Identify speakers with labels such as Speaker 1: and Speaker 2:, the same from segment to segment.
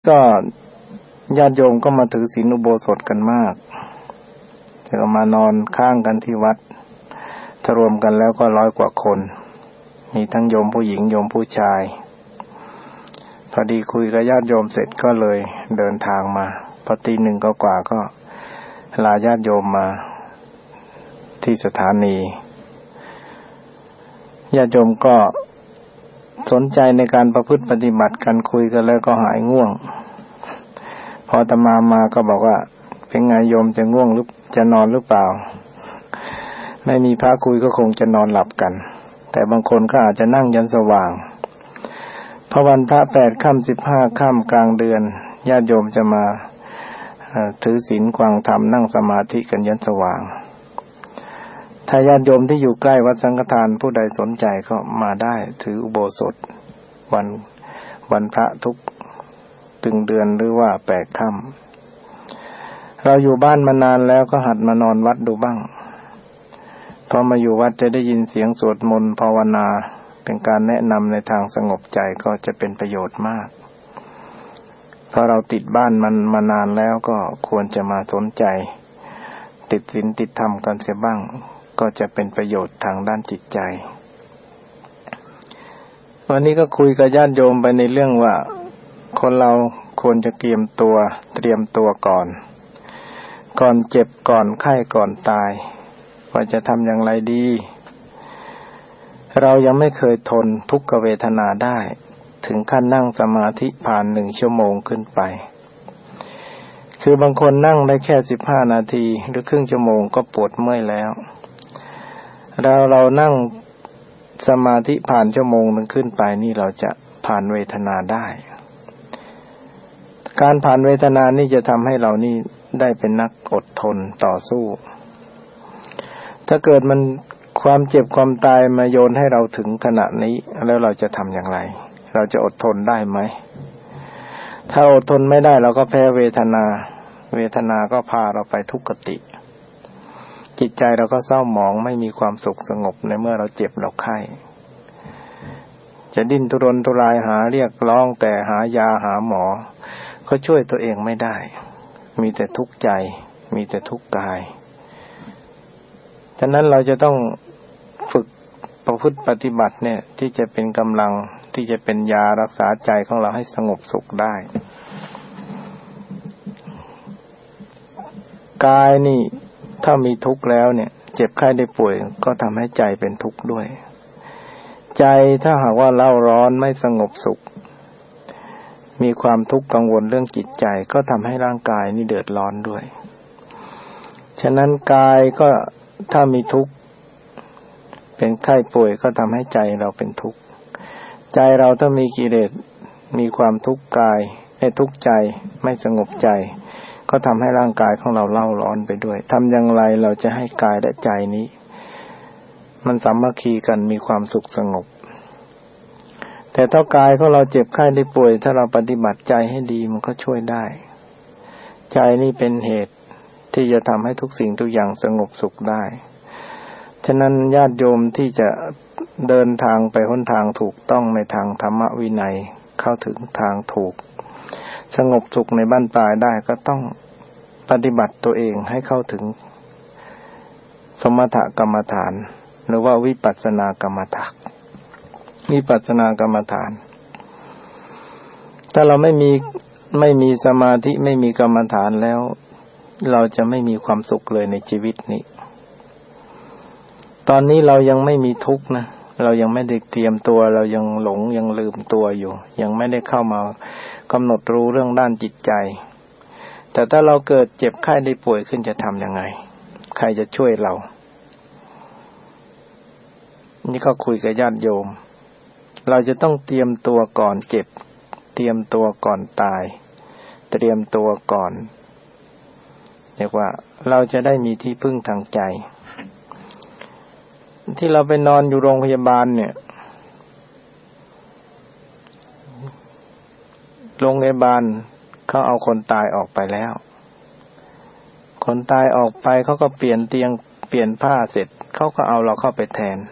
Speaker 1: ก็ญาติโยมก็มาถือศีลอุโบสถกันมากแต่ก็มานอนข้างกันที่วัดถ้ารวมกันแล้วก็100 กว่าคนมีทั้งโยมผู้หญิงโยมผู้ชายพอดีคุยกับญาติโยมเสร็จก็เลยเดินทางมาพอตี 1 กว่าก็ลาญาติโยมมาที่สถานีญาติโยมก็สนใจในการประพฤติปฏิบัติกันคุยกันแล้วก็หายง่วงพออาตมาก็บอกว่าเป็นไงโยมจะง่วงหรือจะนอนหรือเปล่าไม่มีพระคุยก็คงจะนอนหลับกันแต่บางคนก็อาจจะนั่งยันสว่างพระวันพระ8 ค่ำ15 ค่ำกลางเดือนญาติโยมจะมาถือศีลฟังธรรมนั่งสมาธิกันยันสว่างถ้าญาติโยมที่อยู่ใกล้วัดสังฆทานผู้ใดสนใจก็มาได้ถืออุโบสถวันพระทุกตึงเดือนหรือว่า8 ค่ำเราอยู่บ้านมานานแล้วก็หัดมานอนวัดดูบ้างพอมาอยู่วัดจะได้ยินเสียงสวดมนต์ภาวนาเป็นการแนะนำในทางสงบใจก็จะเป็นประโยชน์มากเพราะเราติดบ้านมันมานานแล้วก็ควรจะมาสนใจติดศีลติดธรรมกันเสียบ้างก็จะเป็นประโยชน์ทางด้านจิตใจวันนี้ก็คุยกับญาติโยมไปในเรื่องว่าคนเราควรจะเตรียมตัวก่อนเจ็บก่อนไข้ก่อนตายว่าจะทำอย่างไรดีเรายังไม่เคยทนทุกขเวทนาได้ถึงขั้นนั่งสมาธิผ่าน1 ชั่วโมงขึ้นไปคือบางคนนั่งได้แค่15 นาทีหรือครึ่งชั่วโมงก็ปวดเมื่อยแล้วเรานั่งสมาธิผ่านชั่วโมงนึงขึ้นไปนี่เราจะผ่านเวทนาได้การผ่านเวทนานี่จะทำให้เรานี่ได้เป็นนักอดทนต่อสู้ถ้าเกิดมันความเจ็บความตายมาโยนให้เราถึงขณะนี้แล้วเราจะทำอย่างไรเราจะอดทนได้ไหมถ้าอดทนไม่ได้เราก็แพ้เวทนาก็พาเราไปทุกขติจิตใจเราก็เศร้าหมองไม่มีความสุขสงบในเมื่อเราเจ็บเราไข้จะดิ้นทุรนทุรายหาเรียกร้องแต่หายาหาหมอก็ช่วยตัวเองไม่ได้มีแต่ทุกข์ใจมีแต่ทุกข์กายฉะนั้นเราจะต้องฝึกประพฤติปฏิบัติเนี่ยที่จะเป็นกำลังที่จะเป็นยารักษาใจของเราให้สงบสุขได้กายนี่ถ้ามีทุกข์แล้วเนี่ยเจ็บไข้ได้ป่วยก็ทำให้ใจเป็นทุกข์ด้วยใจถ้าหากว่าเล่าร้อนไม่สงบสุขมีความทุกข์กังวลเรื่องจิตใจก็ทำให้ร่างกายนี่เดือดร้อนด้วยฉะนั้นกายก็ถ้ามีทุกข์เป็นไข้ป่วยก็ทำให้ใจเราเป็นทุกข์ใจเราถ้ามีกิเลสมีความทุกข์กายให้ทุกข์ใจไม่สงบใจก็ทำให้ร่างกายของเราเล่าร้อนไปด้วยทำอย่างไรเราจะให้กายและใจนี้มันสามัคคีกันมีความสุขสงบแต่ถ้ากายของเราเจ็บไข้ได้ป่วยถ้าเราปฏิบัติใจให้ดีมันก็ช่วยได้ใจนี่เป็นเหตุที่จะทำให้ทุกสิ่งทุกอย่างสงบสุขได้ฉะนั้นญาติโยมที่จะเดินทางไปหนทางถูกต้องในทางธรรมวินัยเข้าถึงทางถูกสงบสุขในบ้านปลายได้ก็ต้องปฏิบัติตัวเองให้เข้าถึงสมถกรรมฐานหรือว่าวิปัสสนากรรมฐานถ้าเราไม่มีสมาธิไม่มีกรรมฐานแล้วเราจะไม่มีความสุขเลยในชีวิตนี้ตอนนี้เรายังไม่มีทุกข์นะเรายังไม่ได้เตรียมตัวเรายังหลงยังลืมตัวอยู่ยังไม่ได้เข้ามากำหนดรู้เรื่องด้านจิตใจแต่ถ้าเราเกิดเจ็บไข้ได้ป่วยขึ้นจะทำยังไงใครจะช่วยเรานี่ก็คุยกับญาติโยมเราจะต้องเตรียมตัวก่อนเจ็บเตรียมตัวก่อนตายเตรียมตัวก่อนเรียกว่าเราจะได้มีที่พึ่งทางใจที่เราไปนอนอยู่โรงพยาบาลเนี่ยโรงพยาบาลเขาเอาคนตายออกไปแล้วคนตายออกไปเขาก็เปลี่ยนเตียงเปลี่ยนผ้าเสร็จเขาก็เอาเราเข้าไปแทน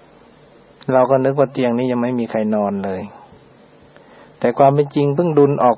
Speaker 1: เราก็นึกว่าเตียงนี้ยังไม่มีใครนอนเลยแต่ความเป็นจริงเพิ่งดุลออก